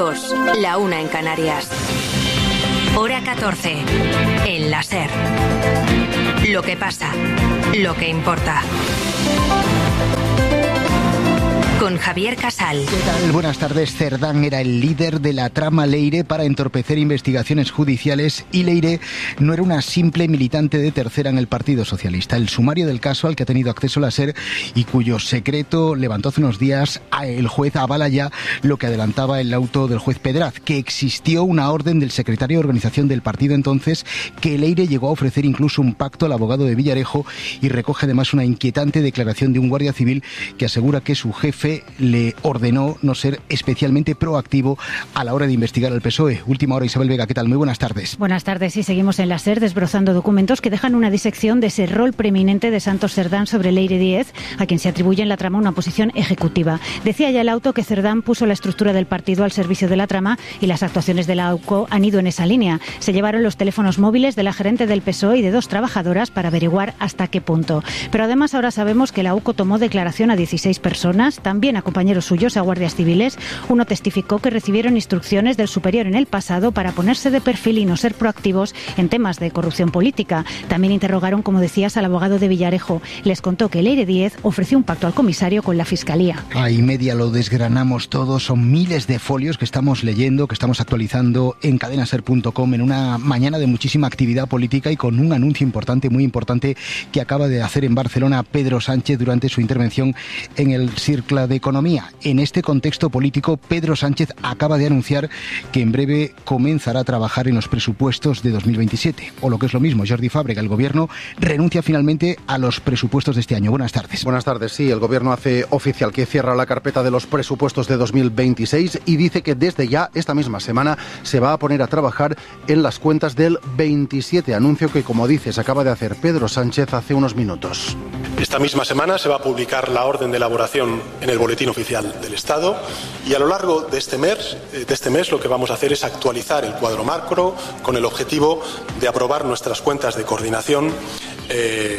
2, la 1 en Canarias. Hora 14, en la SER. Lo que pasa, lo que importa. Con Javier Casal. ¿Qué tal? Buenas tardes. Cerdán era el líder de la trama Leire para entorpecer investigaciones judiciales y Leire no era una simple militante de tercera en el Partido Socialista. El sumario del caso al que ha tenido acceso la SER y cuyo secreto levantó hace unos días el juez avala ya lo que adelantaba el auto del juez Pedraz, que existió una orden del secretario de organización del partido entonces que Leire llegó a ofrecer incluso un pacto al abogado de Villarejo y recoge además una inquietante declaración de un guardia civil que asegura que su jefe le ordenó no ser especialmente proactivo a la hora de investigar al PSOE. Última hora, Isabel Vega, ¿qué tal? Muy buenas tardes. Buenas tardes, y seguimos en la SER desbrozando documentos que dejan una disección de ese rol preeminente de Santos Cerdán sobre Leire Díez, a quien se atribuye en la trama una posición ejecutiva. Decía ya el auto que Cerdán puso la estructura del partido al servicio de la trama y las actuaciones de la AUCO han ido en esa línea. Se llevaron los teléfonos móviles de la gerente del PSOE y de 2 trabajadoras para averiguar hasta qué punto. Pero además ahora sabemos que la AUCO tomó declaración a 16 personas, también a compañeros suyos, a guardias civiles. Uno testificó que recibieron instrucciones del superior en el pasado para ponerse de perfil y no ser proactivos en temas de corrupción política. También interrogaron, como decías, al abogado de Villarejo. Les contó que Leire Díez ofreció un pacto al comisario con la Fiscalía. Ahí media lo desgranamos todo. Son miles de folios que estamos leyendo, que estamos actualizando en cadenaser.com en una mañana de muchísima actividad política y con un anuncio importante, muy importante, que acaba de hacer en Barcelona Pedro Sánchez durante su intervención en el Cercle d'Economia. En este contexto político, Pedro Sánchez acaba de anunciar que en breve comenzará a trabajar en los presupuestos de 2027. O lo que es lo mismo, Jordi Fàbrega, el Gobierno renuncia finalmente a los presupuestos de este año. Buenas tardes. Buenas tardes. Sí, el Gobierno hace oficial que cierra la carpeta de los presupuestos de 2026 y dice que desde ya, esta misma semana, se va a poner a trabajar en las cuentas del 27. Anuncio que, como dices, acaba de hacer Pedro Sánchez hace unos minutos. Esta misma semana se va a publicar la orden de elaboración en el Boletín Oficial del Estado y a lo largo de este mes lo que vamos a hacer es actualizar el cuadro macro con el objetivo de aprobar nuestras cuentas de coordinación de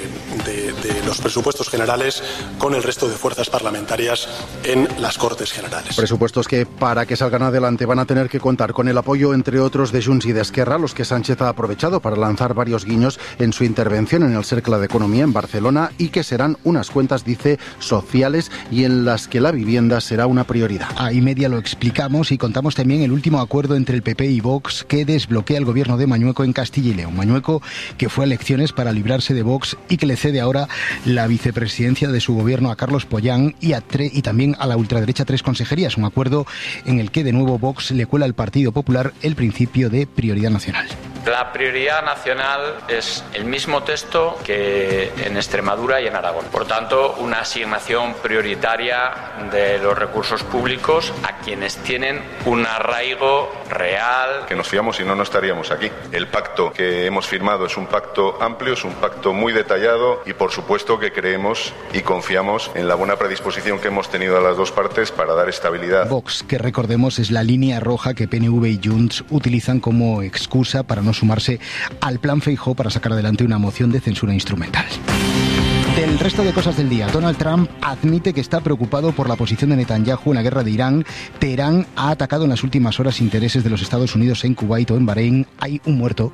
los presupuestos generales con el resto de fuerzas parlamentarias en las Cortes Generales. Presupuestos que, para que salgan adelante, van a tener que contar con el apoyo, entre otros, de Junts y de Esquerra, los que Sánchez ha aprovechado para lanzar varios guiños en su intervención en el Cercle d'Economia en Barcelona y que serán unas cuentas, dice, sociales y en las que la vivienda será una prioridad. Ahí media lo explicamos y contamos también el último acuerdo entre el PP y Vox que desbloquea el gobierno de Mañueco en Castilla y León. Mañueco, que fue a elecciones para librarse de Vox y que le cede ahora la vicepresidencia de su gobierno a Carlos Pollán y también a la ultraderecha 3 consejerías. Un acuerdo en el que de nuevo Vox le cuela al Partido Popular el principio de prioridad nacional. La prioridad nacional es el mismo texto que en Extremadura y en Aragón. Por tanto, una asignación prioritaria de los recursos públicos a quienes tienen un arraigo real. Que nos fiamos y no estaríamos aquí. El pacto que hemos firmado es un pacto amplio, es un pacto muy detallado y por supuesto que creemos y confiamos en la buena predisposición que hemos tenido a las dos partes para dar estabilidad. Vox, que recordemos es la línea roja que PNV y Junts utilizan como excusa para no sumarse al plan Feijóo para sacar adelante una moción de censura instrumental. Del resto de cosas del día, Donald Trump admite que está preocupado por la posición de Netanyahu en la guerra de Irán. Teherán ha atacado en las últimas horas intereses de los Estados Unidos en Kuwait o en Bahrein. Hay un muerto.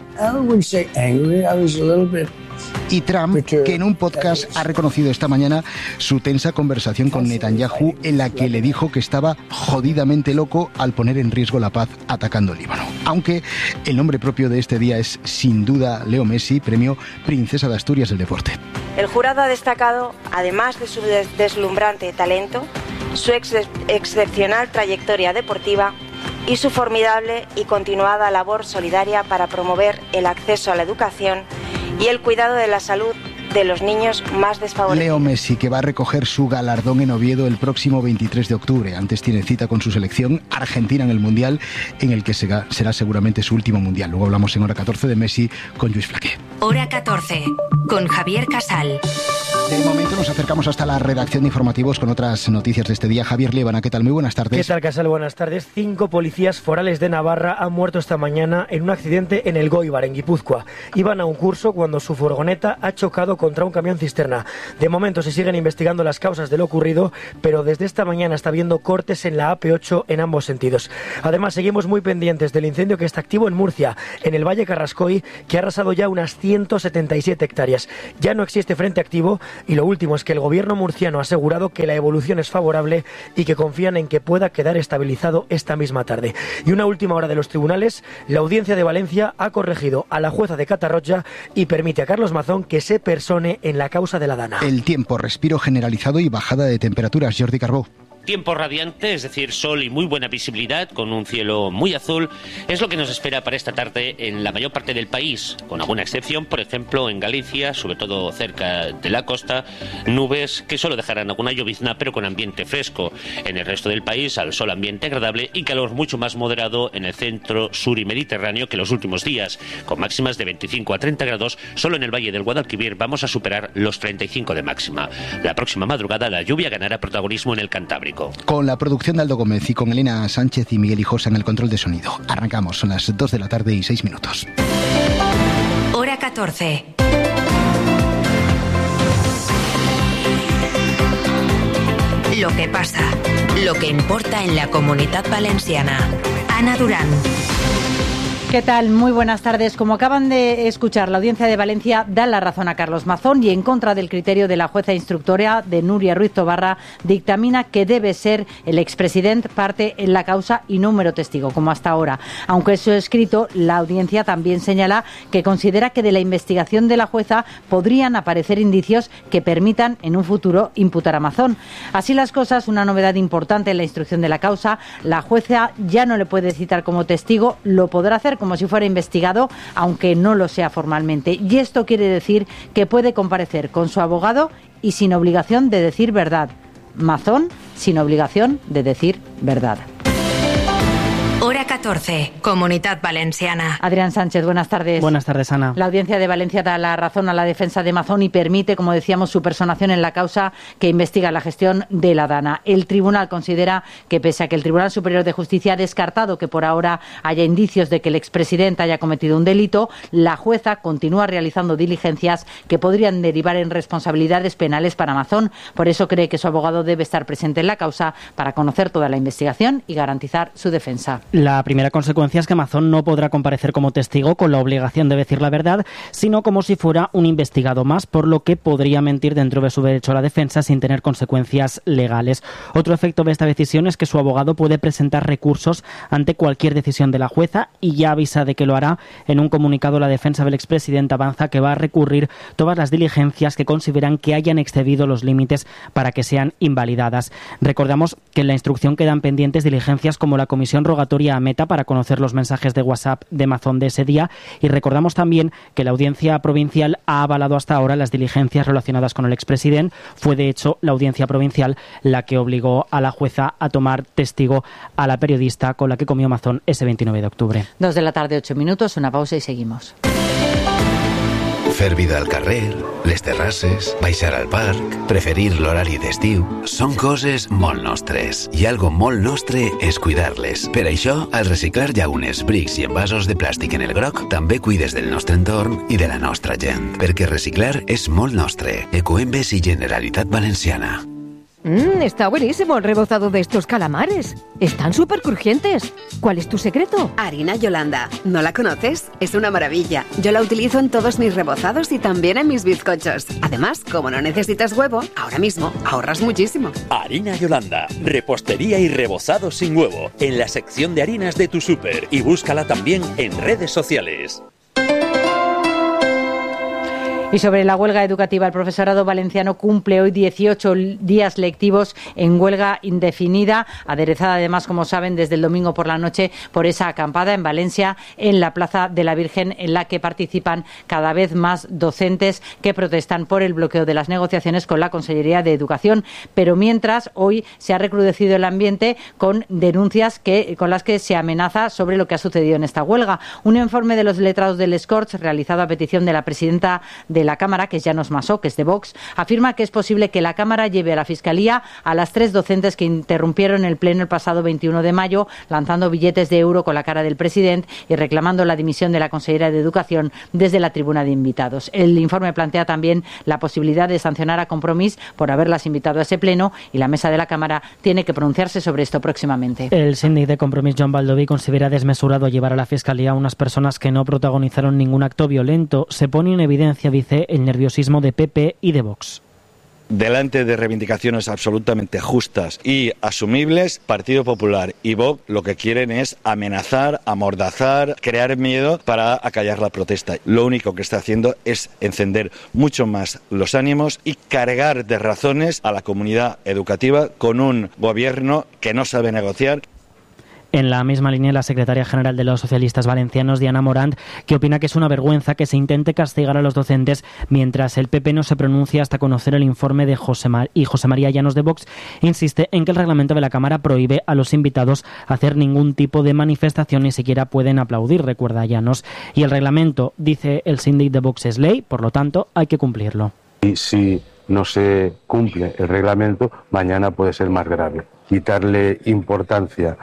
Y Trump, que en un podcast ha reconocido esta mañana su tensa conversación con Netanyahu en la que le dijo que estaba jodidamente loco al poner en riesgo la paz atacando el Líbano. Aunque el nombre propio de este día es sin duda Leo Messi, premio Princesa de Asturias del Deporte. El jurado ha destacado, además de su deslumbrante talento, su excepcional trayectoria deportiva y su formidable y continuada labor solidaria para promover el acceso a la educación y el cuidado de la salud de los niños más desfavorecidos. Leo Messi, que va a recoger su galardón en Oviedo el próximo 23 de octubre. Antes tiene cita con su selección Argentina en el Mundial, en el que será seguramente su último Mundial. Luego hablamos en Hora 14 de Messi con Lluís Flaqué. Hora 14, con Javier Casal. De momento nos acercamos hasta la redacción de informativos con otras noticias de este día. Javier Liébana, ¿qué tal? Muy buenas tardes. ¿Qué tal, Casal? Buenas tardes. 5 policías forales de Navarra han muerto esta mañana en un accidente en el Goibar, en Guipúzcoa. Iban a un curso cuando su furgoneta ha chocado contra un camión cisterna. De momento se siguen investigando las causas de lo ocurrido, pero desde esta mañana está habiendo cortes en la AP8 en ambos sentidos. Además, seguimos muy pendientes del incendio que está activo en Murcia, en el Valle Carrascoy, que ha arrasado ya unas 177 hectáreas. Ya no existe frente activo y lo último es que el gobierno murciano ha asegurado que la evolución es favorable y que confían en que pueda quedar estabilizado esta misma tarde. Y una última hora de los tribunales, la Audiencia de Valencia ha corregido a la jueza de Catarroja y permite a Carlos Mazón que se persone en la causa de la Dana. El tiempo, respiro generalizado y bajada de temperaturas. Jordi Carbó. Tiempo radiante, es decir, sol y muy buena visibilidad, con un cielo muy azul, es lo que nos espera para esta tarde en la mayor parte del país, con alguna excepción, por ejemplo, en Galicia, sobre todo cerca de la costa, nubes que solo dejarán alguna llovizna, pero con ambiente fresco. En el resto del país, al sol ambiente agradable y calor mucho más moderado en el centro, sur y mediterráneo que los últimos días, con máximas de 25 a 30 grados, solo en el Valle del Guadalquivir vamos a superar los 35 de máxima. La próxima madrugada la lluvia ganará protagonismo en el Cantábrico. Con la producción de Aldo Gómez y con Elena Sánchez y Miguel Hijosa en el control de sonido. Arrancamos, son las 2 de la tarde y 6 minutos. Hora 14. Lo que pasa, lo que importa en la Comunitat Valenciana. Ana Durán. ¿Qué tal? Muy buenas tardes. Como acaban de escuchar, la Audiencia de Valencia da la razón a Carlos Mazón y, en contra del criterio de la jueza instructora de Núria Ruiz Tobarra, dictamina que debe ser el expresidente parte en la causa y no un mero testigo, como hasta ahora. Aunque eso escrito, la Audiencia también señala que considera que de la investigación de la jueza podrían aparecer indicios que permitan en un futuro imputar a Mazón. Así las cosas, una novedad importante en la instrucción de la causa: la jueza ya no le puede citar como testigo, lo podrá hacer como si fuera investigado, aunque no lo sea formalmente. Y esto quiere decir que puede comparecer con su abogado y sin obligación de decir verdad. Mazón sin obligación de decir verdad. Hora 14, Comunitat Valenciana. Adrián Sánchez, buenas tardes. Buenas tardes, Ana. La Audiencia de Valencia da la razón a la defensa de Mazón y permite, como decíamos, su personación en la causa que investiga la gestión de la Dana. El tribunal considera que, pese a que el Tribunal Superior de Justicia ha descartado que por ahora haya indicios de que el expresidente haya cometido un delito, la jueza continúa realizando diligencias que podrían derivar en responsabilidades penales para Mazón. Por eso cree que su abogado debe estar presente en la causa para conocer toda la investigación y garantizar su defensa. La primera consecuencia es que Mazón no podrá comparecer como testigo con la obligación de decir la verdad, sino como si fuera un investigado más, por lo que podría mentir dentro de su derecho a la defensa sin tener consecuencias legales. Otro efecto de esta decisión es que su abogado puede presentar recursos ante cualquier decisión de la jueza y ya avisa de que lo hará. En un comunicado, la defensa del expresidente avanza que va a recurrir todas las diligencias que consideran que hayan excedido los límites para que sean invalidadas. Recordamos que en la instrucción quedan pendientes diligencias como la comisión rogatoria a Meta para conocer los mensajes de WhatsApp de Mazón de ese día, y recordamos también que la Audiencia Provincial ha avalado hasta ahora las diligencias relacionadas con el expresidente. Fue de hecho la Audiencia Provincial la que obligó a la jueza a tomar testigo a la periodista con la que comió Mazón ese 29 de octubre. 2 de la tarde, 8 minutos, una pausa y seguimos. Fer vida al carrer, les terrasses, baixar al parc, preferir l'horari d'estiu, són coses molt nostres. I algo molt nostre és cuidar-les. Per això, al reciclar llaunes, brics i envasos de plàstic en el groc, també cuides del nostre entorn i de la nostra gent. Perquè reciclar és molt nostre. Ecoembes i Generalitat Valenciana. Está buenísimo el rebozado de estos calamares. Están súper crujientes. ¿Cuál es tu secreto? Harina Yolanda. ¿No la conoces? Es una maravilla. Yo la utilizo en todos mis rebozados y también en mis bizcochos. Además, como no necesitas huevo, ahora mismo ahorras muchísimo. Harina Yolanda. Repostería y rebozado sin huevo. En la sección de harinas de tu súper. Y búscala también en redes sociales. Y sobre la huelga educativa, el profesorado valenciano cumple hoy 18 días lectivos en huelga indefinida, aderezada además, como saben, desde el domingo por la noche por esa acampada en Valencia, en la Plaza de la Virgen, en la que participan cada vez más docentes que protestan por el bloqueo de las negociaciones con la Consellería de Educación. Pero mientras, hoy se ha recrudecido el ambiente con denuncias con las que se amenaza sobre lo que ha sucedido en esta huelga. Un informe de los letrados del Escorts, realizado a petición de la presidenta de de la Cámara, que es Llanos Masó, que es de Vox, afirma que es posible que la Cámara lleve a la Fiscalía a las 3 docentes que interrumpieron el pleno el pasado 21 de mayo, lanzando billetes de euro con la cara del presidente y reclamando la dimisión de la consellera de Educación desde la tribuna de invitados. El informe plantea también la posibilidad de sancionar a Compromís por haberlas invitado a ese pleno, y la mesa de la Cámara tiene que pronunciarse sobre esto próximamente. El síndic de Compromís, Joan Baldoví, considera desmesurado llevar a la Fiscalía a unas personas que no protagonizaron ningún acto violento. Se pone en evidencia, dice, el nerviosismo de PP y de Vox. Delante de reivindicaciones absolutamente justas y asumibles, Partido Popular y Vox lo que quieren es amenazar, amordazar, crear miedo para acallar la protesta. Lo único que está haciendo es encender mucho más los ánimos y cargar de razones a la comunidad educativa con un gobierno que no sabe negociar. En la misma línea, la secretaria general de los socialistas valencianos, Diana Morant, que opina que es una vergüenza que se intente castigar a los docentes mientras el PP no se pronuncia hasta conocer el informe de José María Llanos de Vox, insiste en que el reglamento de la Cámara prohíbe a los invitados hacer ningún tipo de manifestación, ni siquiera pueden aplaudir, recuerda Llanos. Y el reglamento, dice el síndic de Vox, es ley, por lo tanto hay que cumplirlo. Y si no se cumple el reglamento, mañana puede ser más grave. Quitarle importancia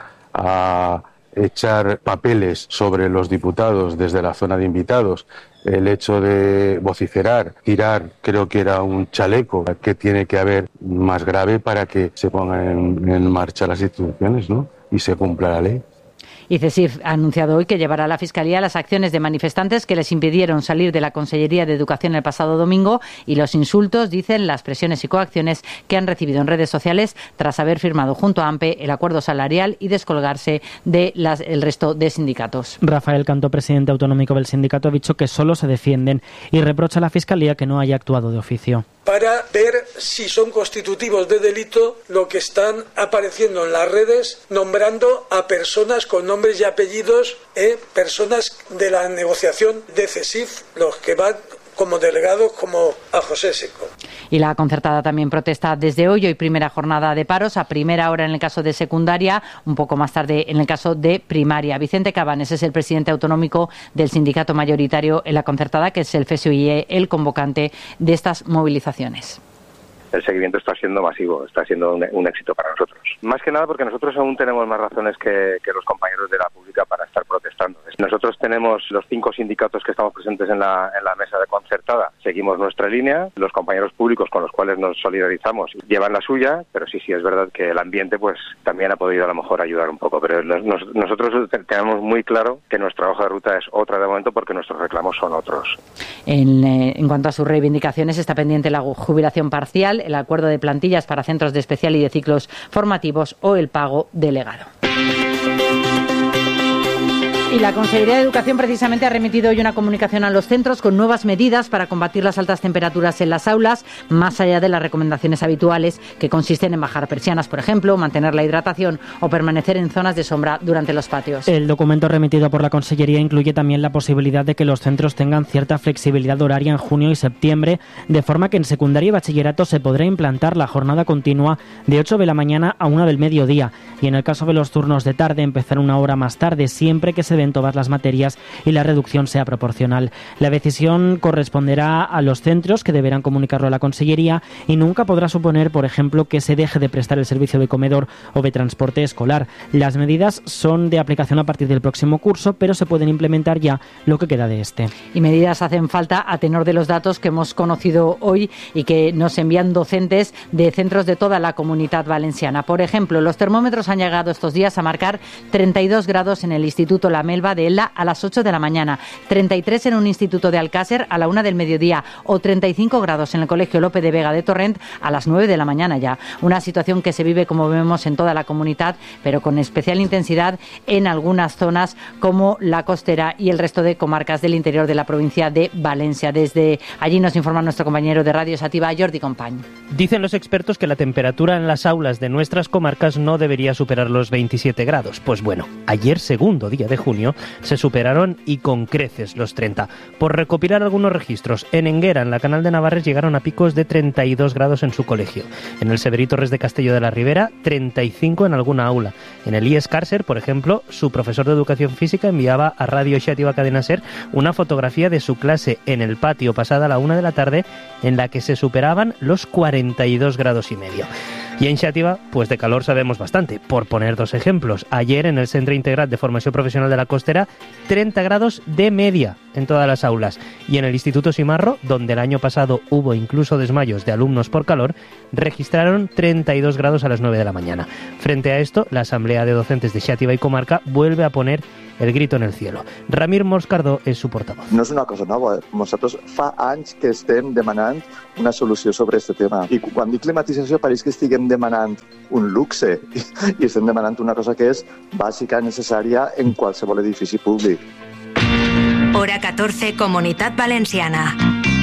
a echar papeles sobre los diputados desde la zona de invitados, el hecho de vociferar, tirar, creo que era un chaleco, que tiene que haber más grave para que se pongan en marcha las instituciones, ¿no? Y se cumpla la ley. Y CESIF ha anunciado hoy que llevará a la Fiscalía las acciones de manifestantes que les impidieron salir de la Consellería de Educación el pasado domingo y los insultos, dicen, las presiones y coacciones que han recibido en redes sociales tras haber firmado junto a AMPE el acuerdo salarial y descolgarse del resto de sindicatos. Rafael Cantó, presidente autonómico del sindicato, ha dicho que solo se defienden y reprocha a la Fiscalía que no haya actuado de oficio. Para ver si son constitutivos de delito lo que están apareciendo en las redes, nombrando a personas con nombres y apellidos, personas de la negociación de CESIF, los que van como delegados, como a José Seco. Y la concertada también protesta desde hoy primera jornada de paros, a primera hora en el caso de secundaria, un poco más tarde en el caso de primaria. Vicente Cabanes es el presidente autonómico del sindicato mayoritario en la concertada, que es el FSUIE, el convocante de estas movilizaciones. El seguimiento está siendo masivo, está siendo un éxito para nosotros. Más que nada porque nosotros aún tenemos más razones que los compañeros de la pública para estar protestando. Nosotros tenemos los 5 sindicatos que estamos presentes en la mesa de concertada. Seguimos nuestra línea. Los compañeros públicos con los cuales nos solidarizamos llevan la suya, pero sí es verdad que el ambiente pues también ha podido a lo mejor ayudar un poco. Pero nosotros tenemos muy claro que nuestra hoja de ruta es otra de momento porque nuestros reclamos son otros. En cuanto a sus reivindicaciones, está pendiente la jubilación parcial, el acuerdo de plantillas para centros de especial y de ciclos formativos o el pago delegado. Y la Consejería de Educación precisamente ha remitido hoy una comunicación a los centros con nuevas medidas para combatir las altas temperaturas en las aulas, más allá de las recomendaciones habituales que consisten en bajar persianas, por ejemplo, mantener la hidratación o permanecer en zonas de sombra durante los patios. El documento remitido por la Consellería incluye también la posibilidad de que los centros tengan cierta flexibilidad horaria en junio y septiembre, de forma que en secundaria y bachillerato se podrá implantar la jornada continua de 8 de la mañana a 1 del mediodía y en el caso de los turnos de tarde empezar una hora más tarde, siempre que se den todas las materias y la reducción sea proporcional. La decisión corresponderá a los centros, que deberán comunicarlo a la Consellería, y nunca podrá suponer, por ejemplo, que se deje de prestar el servicio de comedor o de transporte escolar. Las medidas son de aplicación a partir del próximo curso, pero se pueden implementar ya lo que queda de este. Y medidas hacen falta a tenor de los datos que hemos conocido hoy y que nos envían docentes de centros de toda la Comunidad Valenciana. Por ejemplo, los termómetros han llegado estos días a marcar 32 grados en el Instituto La Melva de Elda a las 8 de la mañana, 33 en un instituto de Alcácer a la 1 del mediodía o 35 grados en el Colegio Lope de Vega de Torrent a las 9 de la mañana ya. Una situación que se vive, como vemos, en toda la comunidad, pero con especial intensidad en algunas zonas como la costera y el resto de comarcas del interior de la provincia de Valencia. Desde allí nos informa nuestro compañero de Radio Sativa, Jordi Company. Dicen los expertos que la temperatura en las aulas de nuestras comarcas no debería superar los 27 grados. Pues bueno, ayer, segundo día de junio, junio se superaron y con creces los 30. Por recopilar algunos registros, en Enguera, en la Canal de Navarres, llegaron a picos de 32 grados en su colegio. En el Severi Torres de Castelló de la Ribera, 35 en alguna aula. En el IES Càrcer, por ejemplo, su profesor de Educación Física enviaba a Radio Xàtiva Cadena Ser una fotografía de su clase en el patio pasada la 1 de la tarde, en la que se superaban los 42 grados y medio. Y en Xàtiva, pues de calor sabemos bastante. Por poner dos ejemplos, ayer en el Centre Integrat de Formació Professional de la Costera, 30 grados de media en todas las aulas. Y en el Instituto Simarro, donde el año pasado hubo incluso desmayos de alumnos por calor, registraron 32 grados a las 9 de la mañana. Frente a esto, la Asamblea de Docentes de Xàtiva y Comarca vuelve a poner el grito en el cielo. Ramir Moscardó és su portavos. No és una cosa nova. Nosaltres fa anys que estem demanant una solució sobre aquest tema. I quan dic climatització pareix que estiguem demanant un luxe i estem demanant una cosa que és bàsica, necessària en qualsevol edifici públic. Hora 14, Comunitat Valenciana.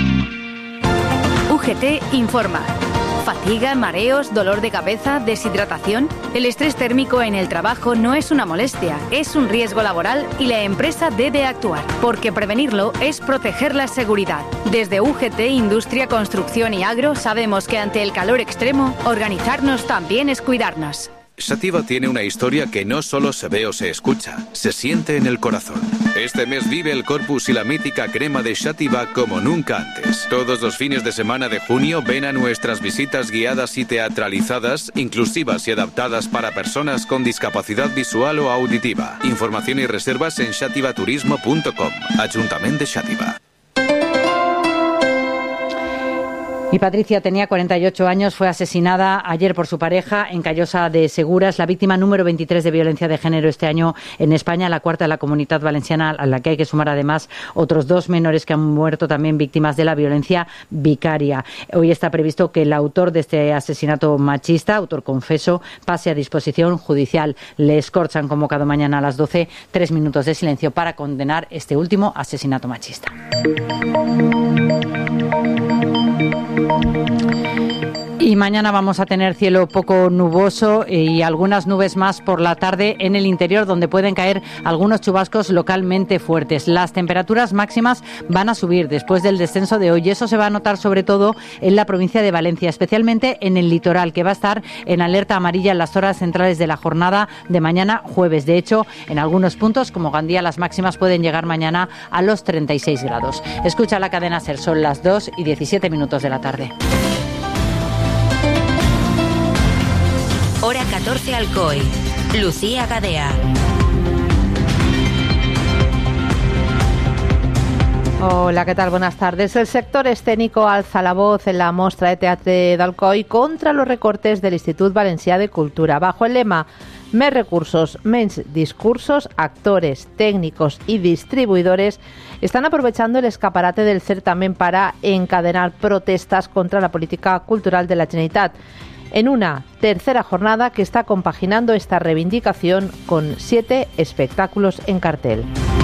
UGT informa. Fatiga, mareos, dolor de cabeza, deshidratación. El estrés térmico en el trabajo no es una molestia, es un riesgo laboral y la empresa debe actuar, porque prevenirlo es proteger la seguridad. Desde UGT, Industria, Construcción y Agro sabemos que ante el calor extremo, organizarnos también es cuidarnos. Xàtiva tiene una historia que no solo se ve o se escucha, se siente en el corazón. Este mes vive el Corpus y la mítica crema de Xàtiva como nunca antes. Todos los fines de semana de junio ven a nuestras visitas guiadas y teatralizadas, inclusivas y adaptadas para personas con discapacidad visual o auditiva. Información y reservas en xativaturismo.com. Ayuntamiento de Xàtiva. Y Patricia tenía 48 años, fue asesinada ayer por su pareja en Callosa de Segura. Es la víctima número 23 de violencia de género este año en España, la cuarta de la Comunidad Valenciana, a la que hay que sumar además otros 2 menores que han muerto también víctimas de la violencia vicaria. Hoy está previsto que el autor de este asesinato machista, autor confeso, pase a disposición judicial. Les Corts han convocado mañana a las 12 3 minutos de silencio para condenar este último asesinato machista. Y mañana vamos a tener cielo poco nuboso y algunas nubes más por la tarde en el interior, donde pueden caer algunos chubascos localmente fuertes. Las temperaturas máximas van a subir después del descenso de hoy y eso se va a notar sobre todo en la provincia de Valencia, especialmente en el litoral, que va a estar en alerta amarilla en las horas centrales de la jornada de mañana jueves. De hecho, en algunos puntos, como Gandía, las máximas pueden llegar mañana a los 36 grados. Escucha la cadena SER, son las 2:17 de la tarde. Hora 14, Alcoy. Lucía Gadea. Hola, ¿qué tal? Buenas tardes. El sector escénico alza la voz en la mostra de teatro d'Alcoi contra los recortes del Institut Valencià de Cultura. Bajo el lema "Més recursos, menys discursos", actores, técnicos y distribuidores están aprovechando el escaparate del certamen para encadenar protestas contra la política cultural de la Generalitat, en una tercera jornada que está compaginando esta reivindicación con 7 espectáculos en cartel.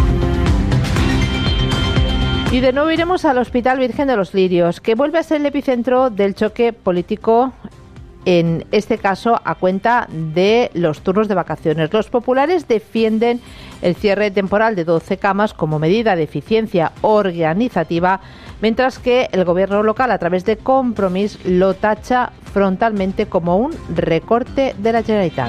Y de nuevo iremos al Hospital Virgen de los Lirios, que vuelve a ser el epicentro del choque político, en este caso a cuenta de los turnos de vacaciones. Los populares defienden el cierre temporal de 12 camas como medida de eficiencia organizativa, mientras que el gobierno local, a través de Compromís, lo tacha frontalmente como un recorte de la Generalitat.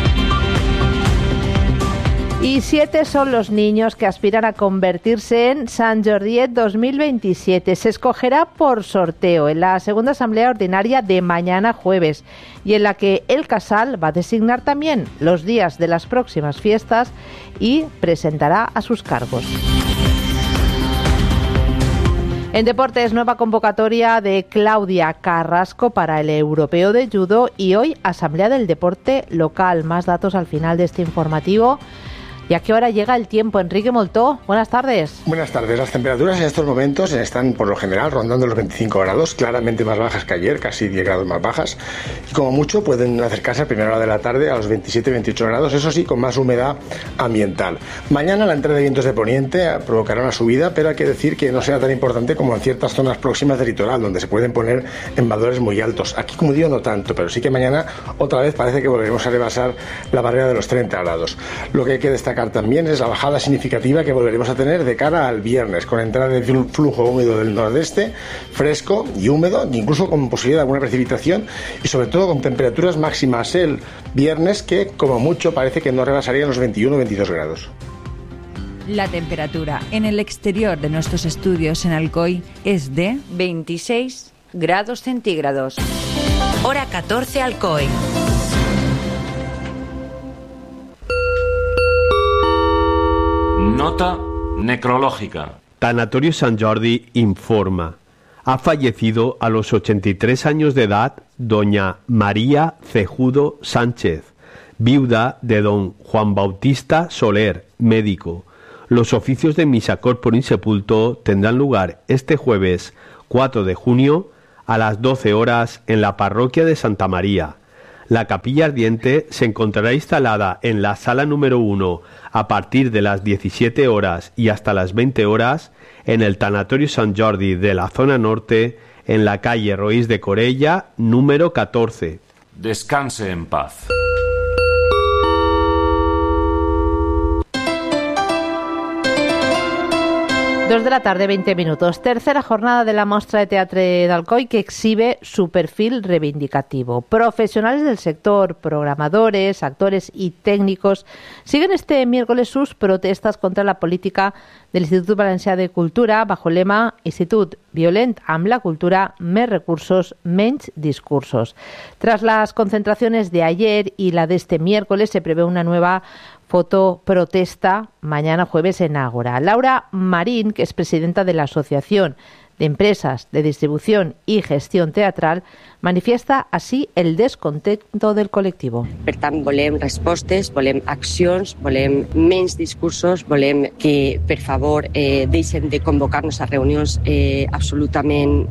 Y 7 son los niños que aspiran a convertirse en Sant Jordiet 2027. Se escogerá por sorteo en la segunda asamblea ordinaria de mañana jueves, y en la que el Casal va a designar también los días de las próximas fiestas y presentará a sus cargos. En deportes, nueva convocatoria de Claudia Carrasco para el Europeo de Judo y hoy Asamblea del Deporte Local. Más datos al final de este informativo. ¿Y a qué hora llega el tiempo? Enrique Moltó, buenas tardes. Buenas tardes. Las temperaturas en estos momentos están por lo general rondando los 25 grados, claramente más bajas que ayer, casi 10 grados más bajas. Y como mucho pueden acercarse a primera hora de la tarde a los 27-28 grados, eso sí, con más humedad ambiental. Mañana la entrada de vientos de poniente provocará una subida, pero hay que decir que no será tan importante como en ciertas zonas próximas del litoral, donde se pueden poner en valores muy altos. Aquí, como digo, no tanto, pero sí que mañana otra vez parece que volveremos a rebasar la barrera de los 30 grados. Lo que hay que destacar destacar también es la bajada significativa que volveremos a tener de cara al viernes, con entrada de flujo húmedo del nordeste, fresco y húmedo, incluso con posibilidad de alguna precipitación y sobre todo con temperaturas máximas el viernes que, como mucho, parece que no rebasarían los 21 o 22 grados. La temperatura en el exterior de nuestros estudios en Alcoy es de 26 grados centígrados. Hora 14 Alcoy. Nota necrológica. Tanatorio Sant Jordi informa. Ha fallecido a los 83 años de edad doña María Cejudo Sánchez, viuda de don Juan Bautista Soler, médico. Los oficios de misa corpore insepulto tendrán lugar este jueves 4 de junio a las 12 horas en la parroquia de Santa María. La capilla ardiente se encontrará instalada en la sala número 1 a partir de las 17 horas y hasta las 20 horas en el Tanatorio Sant Jordi de la zona norte, en la calle Roís de Corella, número 14. Descanse en paz. Dos de la tarde, 20 minutos. Tercera jornada de la Mostra de Teatre d'Alcoi, que exhibe su perfil reivindicativo. Profesionales del sector, programadores, actores y técnicos siguen este miércoles sus protestas contra la política del Institut Valencià de Cultura bajo el lema Institut violent amb la cultura, més recursos, menys discursos. Tras las concentraciones de ayer y la de este miércoles se prevé una nueva fotoprotesta mañana jueves en Ágora. Laura Marín, que es presidenta de la Asociación de Empresas de Distribución y Gestión Teatral, manifiesta així el descontento del col·lectiu. Per tant, volem respostes, volem accions, volem menys discursos, volem que, per favor, deixen de convocar-nos a reunions absolutament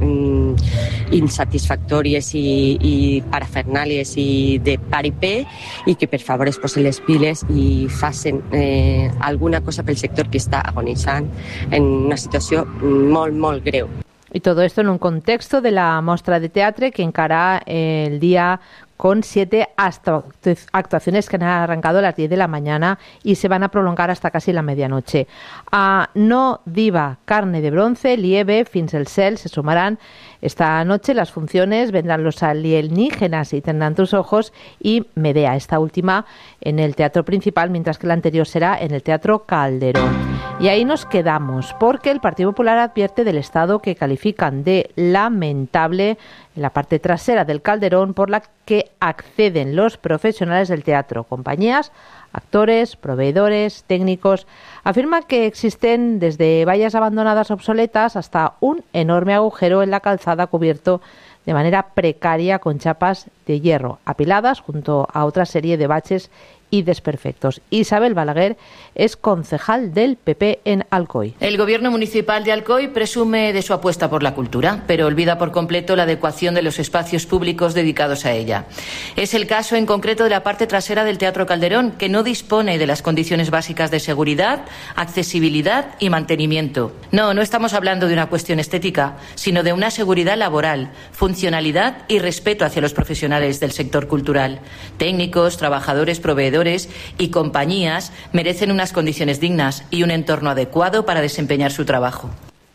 insatisfactòries i parafernàlies i de paripé, i que, per favor, es posen les piles i facin alguna cosa pel sector que està agonitzant en una situació molt, molt greu. Y todo esto en un contexto de la Mostra de Teatre que encara el día con 7 actuaciones que han arrancado a las 10 de la mañana y se van a prolongar hasta casi la medianoche. A No Diva, Carne de Bronce, Lieve, Fins el Cel se sumarán esta noche. Las funciones vendrán Los Alienígenas y Tendrán tus ojos y Medea, esta última en el Teatro Principal, mientras que la anterior será en el Teatro Calderón. Y ahí nos quedamos, porque el Partido Popular advierte del estado que califican de lamentable en la parte trasera del Calderón por la que acceden los profesionales del teatro, compañías, actores, proveedores, técnicos. Afirma que existen desde vallas abandonadas obsoletas hasta un enorme agujero en la calzada cubierto de manera precaria con chapas de hierro apiladas junto a otra serie de baches y desperfectos. Isabel Balaguer es concejal del PP en Alcoy. El gobierno municipal de Alcoy presume de su apuesta por la cultura, pero olvida por completo la adecuación de los espacios públicos dedicados a ella. Es el caso en concreto de la parte trasera del Teatro Calderón, que no dispone de las condiciones básicas de seguridad, accesibilidad y mantenimiento. No estamos hablando de una cuestión estética, sino de una seguridad laboral, funcionalidad y respeto hacia los profesionales del sector cultural. Técnicos, trabajadores, proveedores y compañías merecen unas condiciones dignas y un entorno adecuado para desempeñar su trabajo.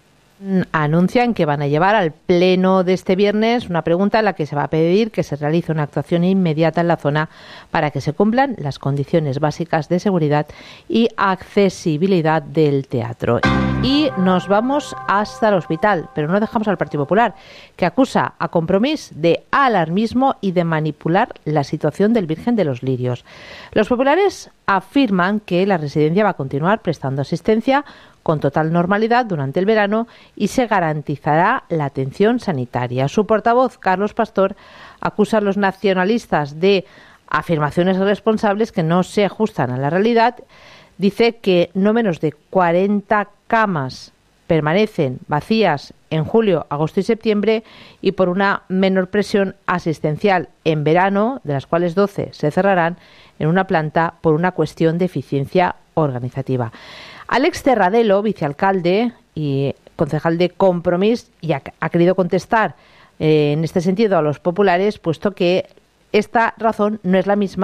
Anuncian que van a llevar al pleno de este viernes una pregunta en la que se va a pedir que se realice una actuación inmediata en la zona para que se cumplan las condiciones básicas de seguridad y accesibilidad del teatro. Y nos vamos hasta el hospital, pero no dejamos al Partido Popular, que acusa a Compromís de alarmismo y de manipular la situación del Virgen de los Lirios. Los populares afirman que la residencia va a continuar prestando asistencia con total normalidad durante el verano y se garantizará la atención sanitaria. Su portavoz, Carlos Pastor, acusa a los nacionalistas de afirmaciones irresponsables que no se ajustan a la realidad. Dice que no menos de 40 camas permanecen vacías en julio, agosto y septiembre y por una menor presión asistencial en verano, de las cuales 12 se cerrarán en una planta por una cuestión de eficiencia organizativa. Alex Terradelo, vicealcalde y concejal de Compromís, ya ha querido contestar en este sentido a los populares, puesto que esta razón no es la misma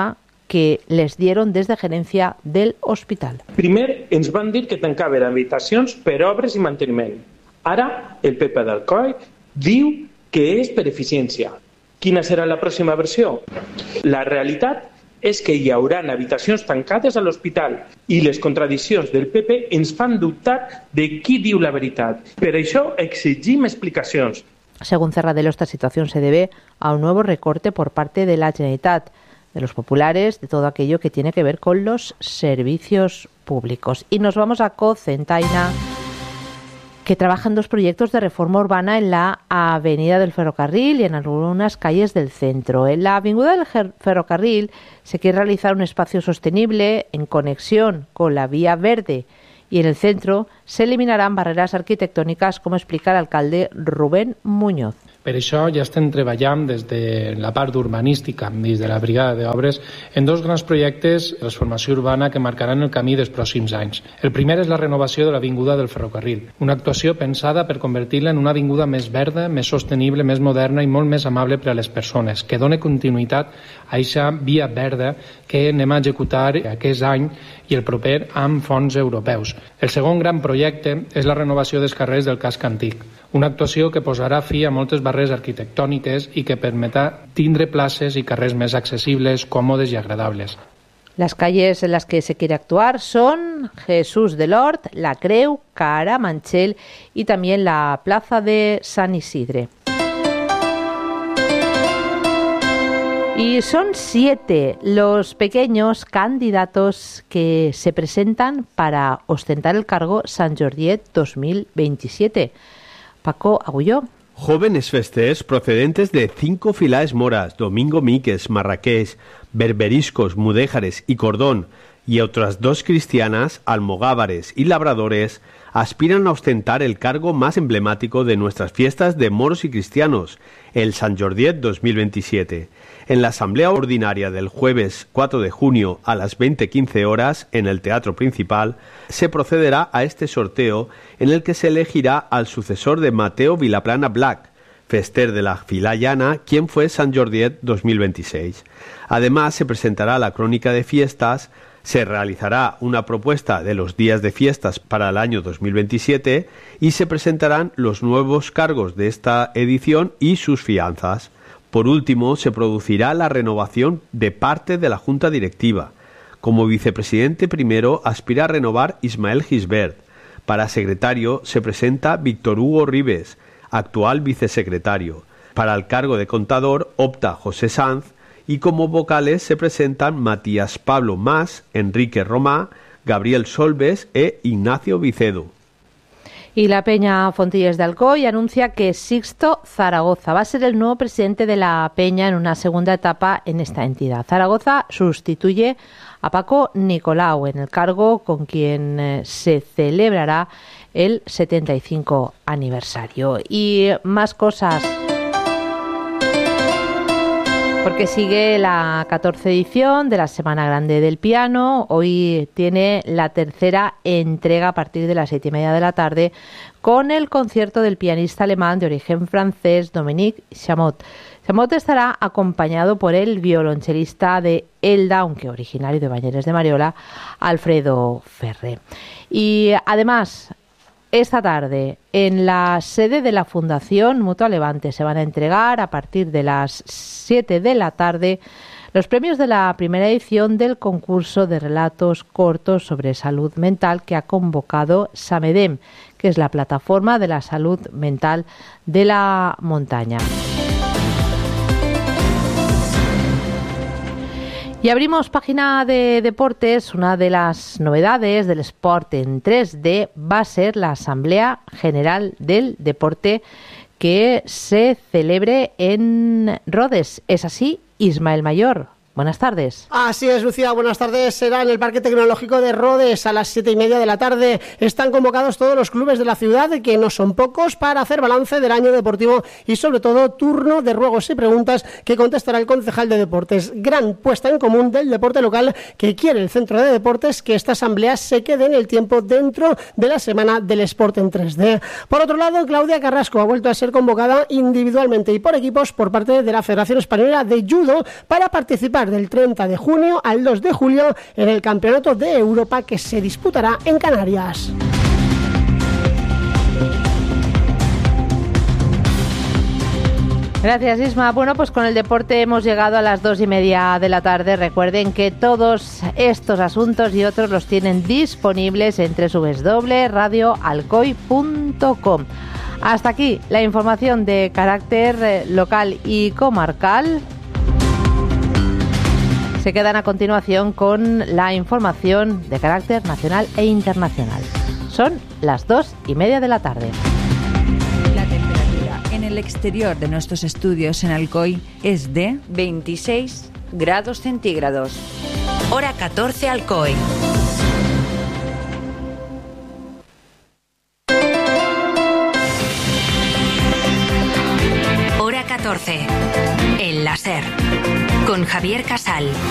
que les dieron des de gerència del hospital. Primer ens van dir que tancaven habitacions per obres i manteniment. Ara el PP d'Alcoi diu que és per eficiència. Quina serà la pròxima versió? La realitat és que hi haurà habitacions tancades a l'hospital i les contradiccions del PP ens fan dubtar de qui diu la veritat. Per això exigim explicacions. Según Cerradelo, esta situación se debe a un nuevo recorte por parte de la Generalitat, de los populares, de todo aquello que tiene que ver con los servicios públicos. Y nos vamos a Cocentaina, que trabaja en 2 proyectos de reforma urbana en la Avenida del Ferrocarril y en algunas calles del centro. En la Avenida del Ferrocarril se quiere realizar un espacio sostenible en conexión con la Vía Verde, y en el centro se eliminarán barreras arquitectónicas, como explica el alcalde Rubén Muñoz. Per això ja estem treballant des de la part urbanística, des de la Brigada d'Obres, en 2 grans projectes de transformació urbana que marcaran el camí dels pròxims anys. El primer és la renovació de l'Avinguda del Ferrocarril, una actuació pensada per convertir-la en una avinguda més verda, més sostenible, més moderna i molt més amable per a les persones, que doni continuïtat a aquesta via verda que anem a executar aquest any i el proper amb fons europeus. El segon gran projecte és la renovació dels carrers del casc antic, una actuació que posarà fi a moltes barreres arquitectòniques i que permetrà tindre places i carrers més accessibles, còmodes i agradables. Las calles en las que se quiere actuar son Jesús del Hort, La Creu, Caramanchel y también la Plaza de San Isidre. Y son 7 los pequeños candidatos que se presentan para ostentar el cargo Sant Jordiet 2027. Paco Agulló. Jóvenes festers procedentes de 5 ciudades moras, Domingo Miques, Marrakech, Berberiscos, Mudéjares y Cordón, y otras 2 cristianas, almogávares y labradores, aspiran a ostentar el cargo más emblemático de nuestras fiestas de moros y cristianos, el Sant Jordiet 2027. En la asamblea ordinaria del jueves 4 de junio a las 20:15 horas en el Teatro Principal se procederá a este sorteo en el que se elegirá al sucesor de Mateo Vilaplana Black, fester de la fila llana, quien fue Sant Jordiet 2026. Además, se presentará la crónica de fiestas, se realizará una propuesta de los días de fiestas para el año 2027 y se presentarán los nuevos cargos de esta edición y sus fianzas. Por último, se producirá la renovación de parte de la Junta Directiva. Como vicepresidente primero aspira a renovar Ismael Gisbert. Para secretario se presenta Víctor Hugo Ribes, actual vicesecretario. Para el cargo de contador opta José Sanz y como vocales se presentan Matías Pablo Mas, Enrique Romá, Gabriel Solves e Ignacio Vicedo. Y la Peña Fontilles de Alcoy anuncia que Sixto Zaragoza va a ser el nuevo presidente de la Peña en una segunda etapa en esta entidad. Zaragoza sustituye a Paco Nicolau en el cargo con quien se celebrará el 75 aniversario. Y más cosas, porque sigue la 14ª edición de la Semana Grande del Piano. Hoy tiene la 3ª entrega a partir de las 7:30 de la tarde con el concierto del pianista alemán de origen francés Dominique Chamot. Chamot estará acompañado por el violonchelista de Elda, aunque originario de Bañeres de Mariola, Alfredo Ferre. Y además, esta tarde, en la sede de la Fundación Mutua Levante, se van a entregar a partir de las 7 de la tarde los premios de la primera edición del concurso de relatos cortos sobre salud mental que ha convocado SAMEDEM, que es la plataforma de la salud mental de la montaña. Y abrimos página de deportes. Una de las novedades del Sport en 3D va a ser la Asamblea General del Deporte que se celebre en Rodes. ¿Es así, Ismael Mayor? Buenas tardes. Así es, Lucía, buenas tardes. Será en el Parque Tecnológico de Rodes a las 7:30 de la tarde. Están convocados todos los clubes de la ciudad, que no son pocos, para hacer balance del año deportivo y sobre todo turno de ruegos y preguntas que contestará el concejal de deportes. Gran puesta en común del deporte local que quiere el Centro de Deportes que esta asamblea se quede en el tiempo dentro de la Semana del Sport en 3D. Por otro lado, Claudia Carrasco ha vuelto a ser convocada individualmente y por equipos por parte de la Federación Española de Judo para participar disputar del 30 de junio al 2 de julio en el Campeonato de Europa que se disputará en Canarias. Gracias, Isma. Bueno, pues con el deporte hemos llegado a las 2:30 de la tarde. Recuerden que todos estos asuntos y otros los tienen disponibles en www.radioalcoy.com. Hasta aquí la información de carácter local y comarcal. Se quedan a continuación con la información de carácter nacional e internacional. Son las 2:30 de la tarde. En el exterior de nuestros estudios en Alcoy es de 26 grados centígrados. Hora 14 Alcoy. Hora 14. El láser. Con Javier Casal.